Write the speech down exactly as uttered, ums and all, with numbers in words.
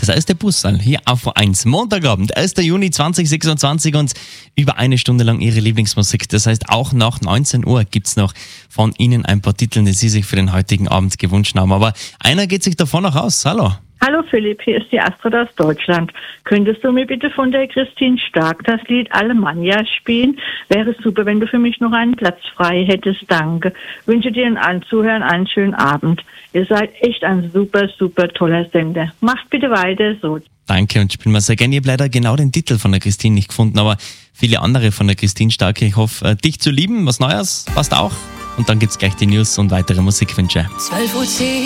Das erste Bussal hier auf eins. Montagabend, erster Juni zweitausendsechsundzwanzig und über eine Stunde lang Ihre Lieblingsmusik. Das heißt, auch nach neunzehn Uhr gibt's noch von Ihnen ein paar Titel, die Sie sich für den heutigen Abend gewünscht haben. Aber einer geht sich davon noch aus. Hallo. Hallo Philipp, hier ist die Astrid aus Deutschland. Könntest du mir bitte von der Christine Stark das Lied Alemannia spielen? Wäre super, wenn du für mich noch einen Platz frei hättest. Danke. Wünsche dir und allen Zuhörern einen schönen Abend. Ihr seid echt ein super, super toller Sender. Macht bitte weiter so. Danke und spielen wir sehr gerne. Ich habe leider genau den Titel von der Christine nicht gefunden, aber viele andere von der Christine Stark. Ich hoffe, dich zu lieben, was Neues passt auch. Und dann gibt's gleich die News und weitere Musikwünsche. zwölf Uhr zehn